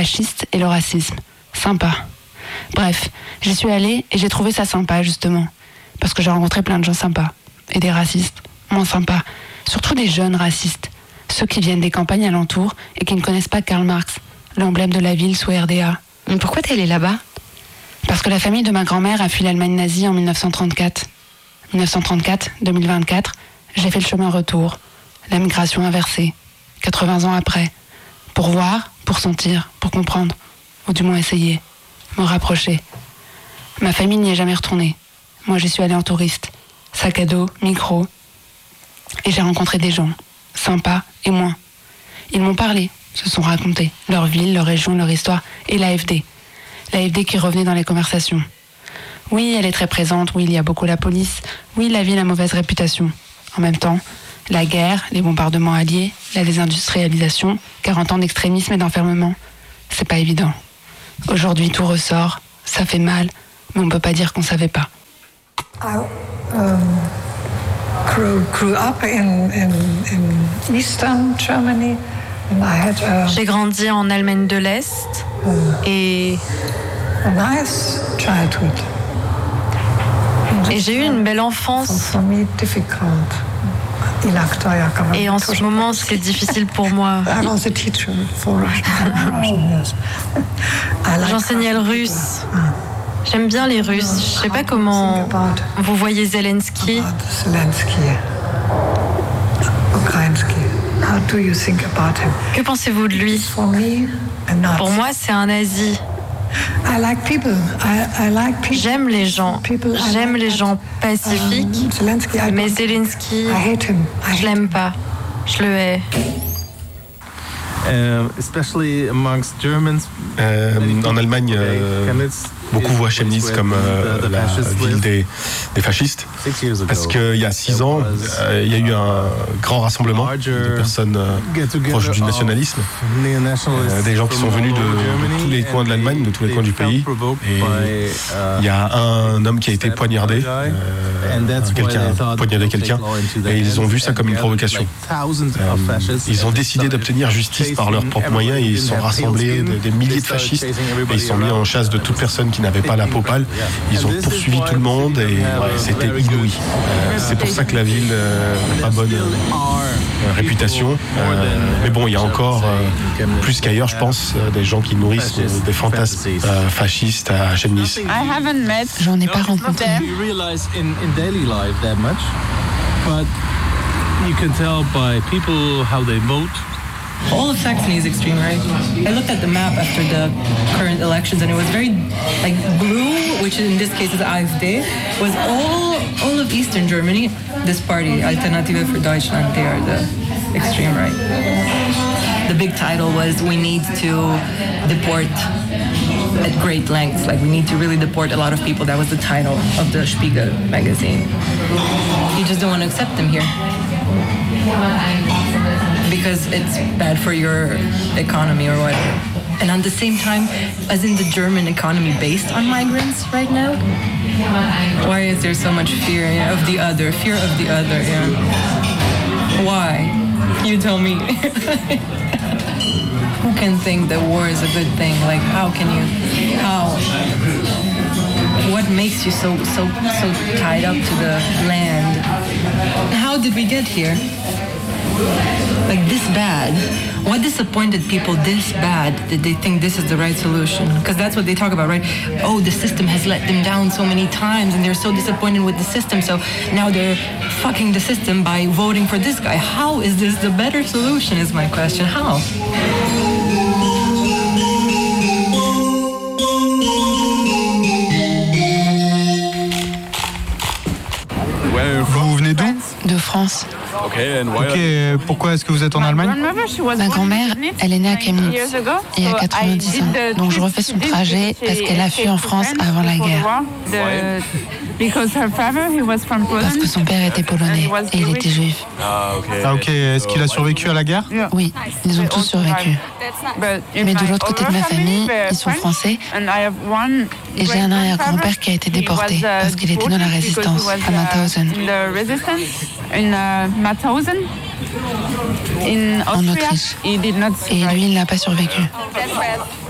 fascistes et le racisme. Sympa. Bref, j'y suis allée et j'ai trouvé ça sympa, justement. Parce que j'ai rencontré plein de gens sympas. Et des racistes, moins sympas. Surtout des jeunes racistes. Ceux qui viennent des campagnes alentours et qui ne connaissent pas Karl Marx, l'emblème de la ville sous RDA. Mais pourquoi t'es allée là-bas ? Parce que la famille de ma grand-mère a fui l'Allemagne nazie en 1934. 1934-2024, j'ai fait le chemin retour. La migration inversée. 80 ans après. Pour voir, pour sentir, pour comprendre. Ou du moins essayer. Me rapprocher. Ma famille n'y est jamais retournée. Moi, j'y suis allée en touriste. Sac à dos, micro. Et j'ai rencontré des gens. Sympas et moins. Ils m'ont parlé, se sont racontés. Leur ville, leur région, leur histoire. Et l'AfD. L'AfD qui revenait dans les conversations. Oui, elle est très présente. Oui, il y a beaucoup la police. Oui, la ville a mauvaise réputation. En même temps, la guerre, les bombardements alliés, la désindustrialisation, 40 ans d'extrémisme et d'enfermement. C'est pas évident. Aujourd'hui, tout ressort. Ça fait mal, mais on peut pas dire qu'on savait pas. I grew up in Eastern Germany. And I had J'ai grandi en Allemagne de l'Est et a nice childhood. j'ai eu une belle enfance. For me, difficult. Et en ce moment, c'est difficile pour moi. I was a teacher for Russian, yes. J'enseignais le russe. J'aime bien les Russes. Je sais pas comment vous voyez Zelensky. Zelensky. Ukrainsky. How do you think about him? Que pensez-vous de lui? For me, not. Pour moi, c'est un nazi. I like people. I like people. J'aime les gens. J'aime les gens pacifiques. Zelensky, mais Zelensky, I hate him. Je l'aime pas. Je le hais. Especially amongst Germans. En Allemagne, beaucoup voient Chemnitz comme la ville des fascistes. Parce qu'il y a 6 ans, il y a eu un grand rassemblement de personnes proches du nationalisme. Des gens qui sont venus de tous les coins de l'Allemagne, de tous les coins du pays. Et il y a un homme qui a été poignardé. Quelqu'un a poignardé quelqu'un. Et ils ont vu ça comme une provocation. Ils ont décidé d'obtenir justice par leurs propres moyens et ils sont rassemblés des milliers de fascistes et ils sont mis en chasse de toute personne qui n'avait pas la peau pâle. Ils ont poursuivi tout le monde et c'était inouï. C'est pour ça que la ville n'a pas bonne réputation. Mais bon, il y a encore, plus qu'ailleurs, je pense, des gens qui nourrissent des fantasmes fascistes à Chemnitz. J'en ai pas rencontré. You can tell by people how they vote. All of Saxony is extreme right. I looked at the map after the current elections and it was very like blue, which in this case is AfD, was all of Eastern Germany. This party, Alternative für Deutschland, they are the extreme right. The big title was we need to deport at great lengths, like we need to really deport a lot of people. That was the title of the Spiegel magazine. You just don't want to accept them here. Because it's bad for your economy or whatever. And at the same time, as in the German economy based on migrants right now, why is there so much fear of the other? Fear of the other, yeah. Why? You tell me. Who can think that war is a good thing? Like, how can you? How? What makes you so tied up to the land? How did we get here? Like this bad? What disappointed people this bad that they think this is the right solution? Because that's what they talk about, right? Oh, the system has let them down so many times and they're so disappointed with the system, so now they're fucking the system by voting for this guy. How is this the better solution is my question. How? Vous venez d'où? De France. Ok, pourquoi est-ce que vous êtes en Allemagne? Ma grand-mère, elle est née à Chemnitz, il y a 90 ans. Donc je refais son trajet parce qu'elle a fui en France avant la guerre. Parce que son père était polonais et il était juif. Ah ok, est-ce qu'il a survécu à la guerre? Oui, ils ont tous survécu. Mais de l'autre côté de ma famille, ils sont français. Et j'ai un arrière-grand-père qui a été déporté parce qu'il était dans la résistance à Mauthausen. En Autriche. Et lui, il n'a pas survécu.